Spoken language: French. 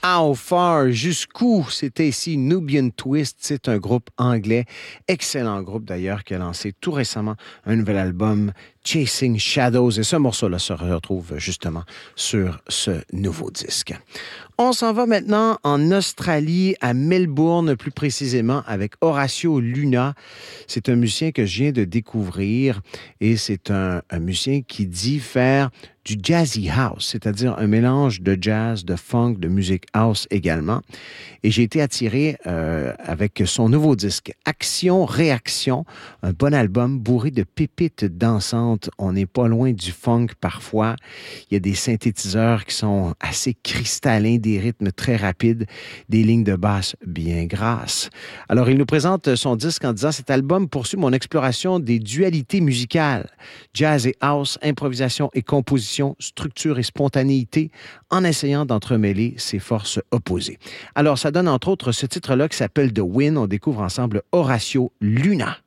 How Far, jusqu'où? C'était ici Nubian Twist. C'est un groupe anglais, excellent groupe d'ailleurs, qui a lancé tout récemment un nouvel album, Chasing Shadows. Et ce morceau-là se retrouve justement sur ce nouveau disque. On s'en va maintenant en Australie, à Melbourne, plus précisément, avec Horacio Luna. C'est un musicien que je viens de découvrir et c'est un musicien qui dit faire du jazzy house, c'est-à-dire un mélange de jazz, de funk, de musique house également. Et j'ai été attiré avec son nouveau disque, Action-Réaction, un bon album bourré de pépites dansantes. On n'est pas loin du funk parfois. Il y a des synthétiseurs qui sont assez cristallins, des rythmes très rapides, des lignes de basse bien grasses. Alors, il nous présente son disque en disant « Cet album poursuit mon exploration des dualités musicales, jazz et house, improvisation et composition, structure et spontanéité, en essayant d'entremêler ces forces opposées. » Alors, ça donne entre autres ce titre-là qui s'appelle « The Win ». On découvre ensemble Horacio Luna.